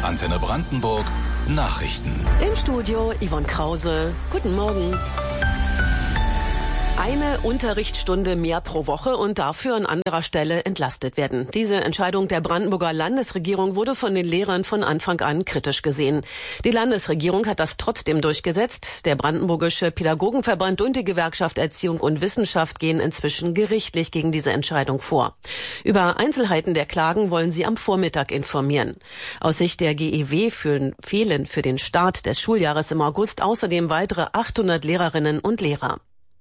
Antenne Brandenburg Nachrichten. Im Studio Yvonne Krause. Guten Morgen. Eine Unterrichtsstunde mehr pro Woche und dafür an anderer Stelle entlastet werden. Diese Entscheidung der Brandenburger Landesregierung wurde von den Lehrern von Anfang an kritisch gesehen. Die Landesregierung hat das trotzdem durchgesetzt. Der Brandenburgische Pädagogenverband und die Gewerkschaft Erziehung und Wissenschaft gehen inzwischen gerichtlich gegen diese Entscheidung vor. Über Einzelheiten der Klagen wollen sie am Vormittag informieren. Aus Sicht der GEW fehlen für den Start des Schuljahres im August außerdem weitere 800 Lehrerinnen und Lehrer.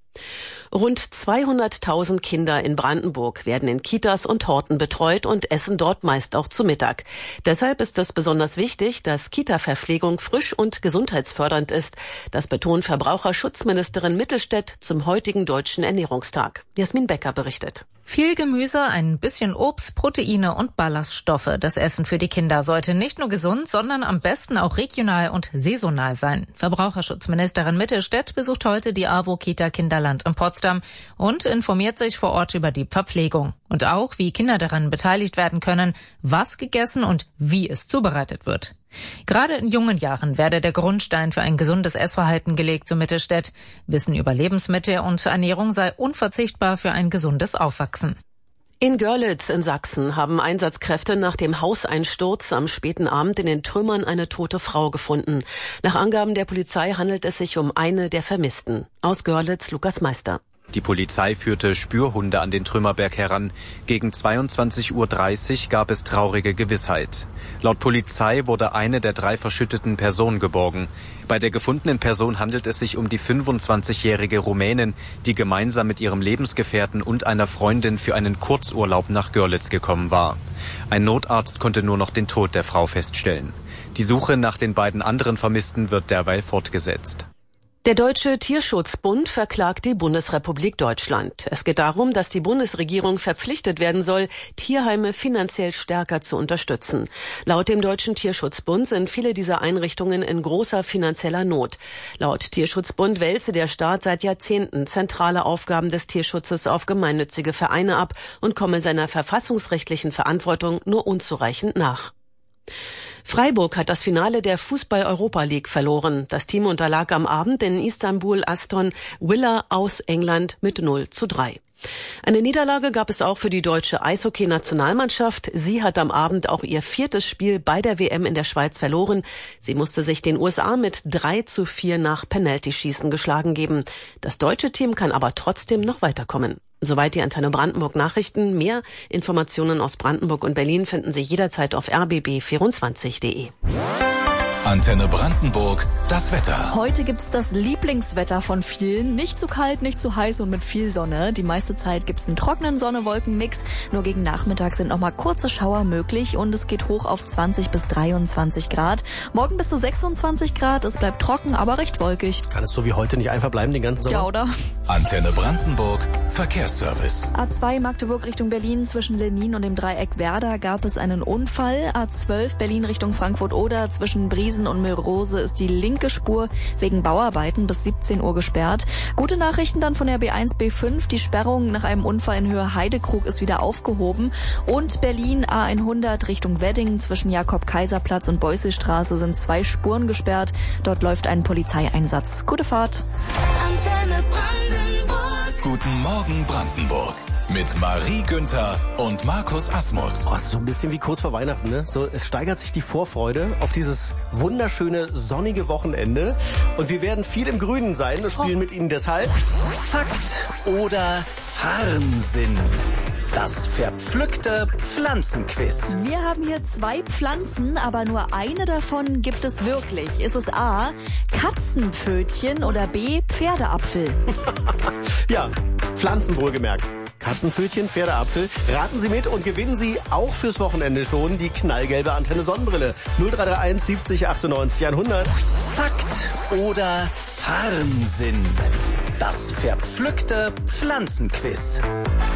Rund 200.000 Kinder in Brandenburg werden in Kitas und Horten betreut und essen dort meist auch zu Mittag. Deshalb ist es besonders wichtig, dass Kita-Verpflegung frisch und gesundheitsfördernd ist. Das betont Verbraucherschutzministerin Mittelstädt zum heutigen Deutschen Ernährungstag. Jasmin Becker berichtet. Viel Gemüse, ein bisschen Obst, Proteine und Ballaststoffe. Das Essen für die Kinder sollte nicht nur gesund, sondern am besten auch regional und saisonal sein. Verbraucherschutzministerin Mittelstädt besucht heute die AWO-Kita Kinderland in Potsdam und informiert sich vor Ort über die Verpflegung. Und auch, wie Kinder daran beteiligt werden können, was gegessen und wie es zubereitet wird. Gerade in jungen Jahren werde der Grundstein für ein gesundes Essverhalten gelegt, so Mittelstädt. Wissen über Lebensmittel und Ernährung sei unverzichtbar für ein gesundes Aufwachsen. In Görlitz in Sachsen haben Einsatzkräfte nach dem Hauseinsturz am späten Abend in den Trümmern eine tote Frau gefunden. Nach Angaben der Polizei handelt es sich um eine der Vermissten. Aus Görlitz Lukas Meister. Die Polizei führte Spürhunde an den Trümmerberg heran. Gegen 22:30 Uhr gab es traurige Gewissheit. Laut Polizei wurde eine der 3 verschütteten Personen geborgen. Bei der gefundenen Person handelt es sich um die 25-jährige Rumänin, die gemeinsam mit ihrem Lebensgefährten und einer Freundin für einen Kurzurlaub nach Görlitz gekommen war. Ein Notarzt konnte nur noch den Tod der Frau feststellen. Die Suche nach den beiden anderen Vermissten wird derweil fortgesetzt. Der Deutsche Tierschutzbund verklagt die Bundesrepublik Deutschland. Es geht darum, dass die Bundesregierung verpflichtet werden soll, Tierheime finanziell stärker zu unterstützen. Laut dem Deutschen Tierschutzbund sind viele dieser Einrichtungen in großer finanzieller Not. Laut Tierschutzbund wälze der Staat seit Jahrzehnten zentrale Aufgaben des Tierschutzes auf gemeinnützige Vereine ab und komme seiner verfassungsrechtlichen Verantwortung nur unzureichend nach. Freiburg hat das Finale der Fußball-Europa League verloren. Das Team unterlag am Abend in Istanbul Aston Villa aus England mit 0:3. Eine Niederlage gab es auch für die deutsche Eishockey-Nationalmannschaft. Sie hat am Abend auch ihr 4. Spiel bei der WM in der Schweiz verloren. Sie musste sich den USA mit 3:4 nach Penaltyschießen geschlagen geben. Das deutsche Team kann aber trotzdem noch weiterkommen. Soweit die Antenne Brandenburg Nachrichten. Mehr Informationen aus Brandenburg und Berlin finden Sie jederzeit auf rbb24.de. Antenne Brandenburg, das Wetter. Heute gibt's das Lieblingswetter von vielen. Nicht zu kalt, nicht zu heiß und mit viel Sonne. Die meiste Zeit gibt's einen trockenen Sonne-Wolken-Mix. Nur gegen Nachmittag sind noch mal kurze Schauer möglich und es geht hoch auf 20 bis 23 Grad. Morgen bis zu 26 Grad. Es bleibt trocken, aber recht wolkig. Kann es so wie heute nicht einfach bleiben den ganzen Sommer? Ja, oder? Antenne Brandenburg, Verkehrsservice. A2 Magdeburg Richtung Berlin zwischen Lenin und dem Dreieck Werder gab es einen Unfall. A12 Berlin Richtung Frankfurt-Oder zwischen Briesen und Milrose ist die linke Spur wegen Bauarbeiten bis 17 Uhr gesperrt. Gute Nachrichten dann von der B1, B5. Die Sperrung nach einem Unfall in Höhe Heidekrug ist wieder aufgehoben. Und Berlin A100 Richtung Wedding zwischen Jakob-Kaiser-Platz und Beuselstraße sind 2 Spuren gesperrt. Dort läuft ein Polizeieinsatz. Gute Fahrt. Antenne Brandenburg. Guten Morgen Brandenburg. Mit Marie Günther und Markus Asmus. Oh, so ein bisschen wie kurz vor Weihnachten, ne? So, es steigert sich die Vorfreude auf dieses wunderschöne, sonnige Wochenende. Und wir werden viel im Grünen sein und spielen mit Ihnen deshalb Fakt oder Farnsinn. Das verpflückte Pflanzenquiz. Wir haben hier 2 Pflanzen, aber nur eine davon gibt es wirklich. Ist es A, Katzenpfötchen oder B, Pferdeapfel? Ja, Pflanzen wohlgemerkt. Katzenpfötchen, Pferdeapfel. Raten Sie mit und gewinnen Sie auch fürs Wochenende schon die knallgelbe Antenne Sonnenbrille. 0331 70 98 100. Fakt oder Farnsinn. Das verpflückte Pflanzenquiz.